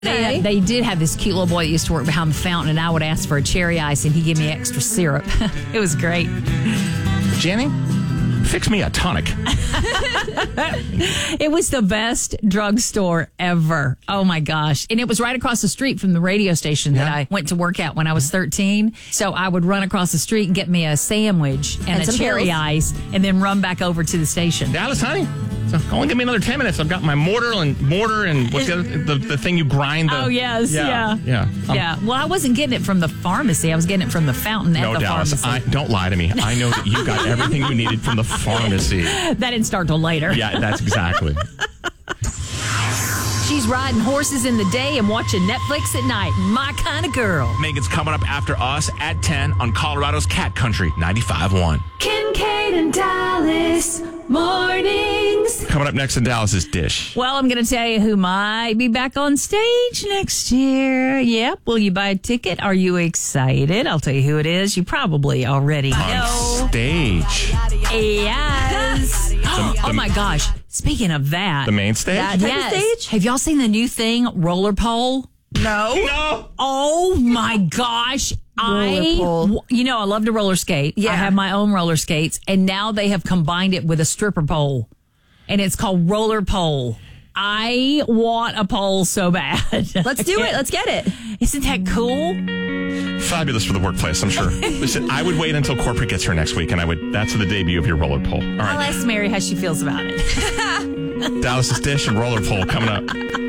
They did have this cute little boy that used to work behind the fountain, and I would ask for a cherry ice, and he'd give me extra syrup. It was great. Jenny, fix me a tonic. It was the best drugstore ever. Oh, my gosh. And it was right across the street from the radio station that I went to work at when I was 13. So I would run across the street and get me a sandwich and a cherry ice and then run back over to the station. Dallas, honey, so only give me another 10 minutes. I've got my mortar and what's the other, the thing you grind. Oh, yes. Yeah. Yeah. Well, I wasn't getting it from the pharmacy. I was getting it from the fountain at the Dallas, pharmacy. don't lie to me. I know that you got everything you needed from the pharmacy. That didn't start till later. Yeah, that's exactly. She's riding horses in the day and watching Netflix at night. My kind of girl. Megan's coming up after us at 10 on Colorado's Cat Country 95.1. Kincaid and Dallas mornings. Coming up next in Dallas's Dish. Well, I'm going to tell you who might be back on stage next year. Yep. Will you buy a ticket? Are you excited? I'll tell you who it is. You probably already know. On stage. Yes. Oh, my gosh. Speaking of that. The main stage? Yes. Have y'all seen the new thing, Roller Pole? No. Oh, my gosh. I love to roller skate. Yeah. I have my own roller skates, and now they have combined it with a stripper pole, and it's called Roller Pole. I want a pole so bad. Let's do it. Let's get it. Isn't that cool? Fabulous for the workplace, I'm sure. Listen, I would wait until corporate gets here next week, and that's the debut of your roller pole. All right. I'll ask Mary how she feels about it. Dallas's Dish and Roller Pole coming up.